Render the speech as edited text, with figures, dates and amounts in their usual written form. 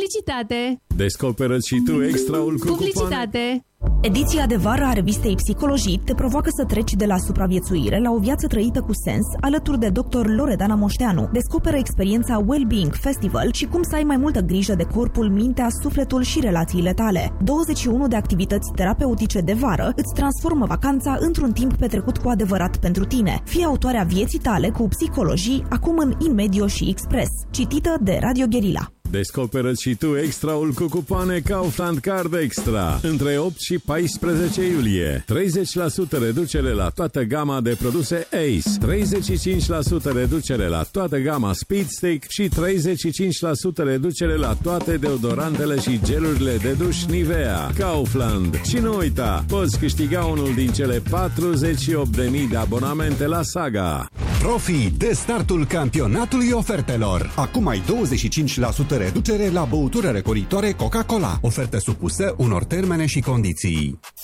Publicitate! Descoperă și tu extraul cu Publicitate! Ediția de vară a revistei Psihologie te provoacă să treci de la supraviețuire la o viață trăită cu sens, alături de Dr. Loredana Moșteanu. Descoperă experiența Wellbeing Festival și cum să ai mai multă grijă de corpul, mintea, sufletul și relațiile tale. 21 de activități terapeutice de vară îți transformă vacanța într-un timp petrecut cu adevărat pentru tine. Fii autoarea vieții tale cu Psihologie, acum în InMedio și Express. Citită de Radio Guerilla. Descoperă și tu extraul cu cupoane Kaufland Card Extra. Între 8 și 14 iulie. 30% reducere la toată gama de produse Ace, 35% reducere la toată gama Speed Stick și 35% reducere la toate deodorantele și gelurile de duș Nivea. Kaufland. Și nu uita, poți câștiga unul din cele 48.000 de abonamente la Saga. Profi de startul campionatului ofertelor. Acum ai 25% reducere la băutură recoritoare Coca-Cola. Ofertă supusă unor termene și condiții.